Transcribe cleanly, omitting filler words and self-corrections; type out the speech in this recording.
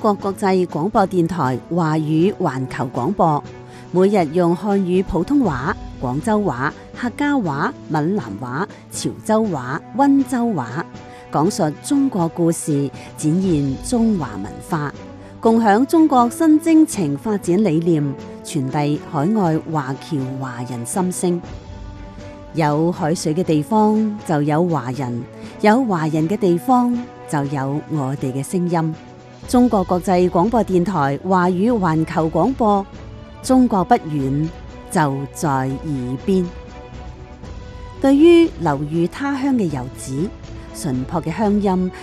國國際廣播電台華語環球廣播，每日用漢語普通話、廣州話、客家話、閩南話、潮州話、溫州話，講述中國故事，展現中華文化，共享中國新征程發展理念，傳遞海外華僑華人心聲。有海水嘅地方就有華人，有華人嘅地方就有我哋嘅聲音。中國國際廣播電台華語環球廣播，中國不遠，就在耳邊。對於流寓他鄉嘅遊子，淳樸嘅鄉音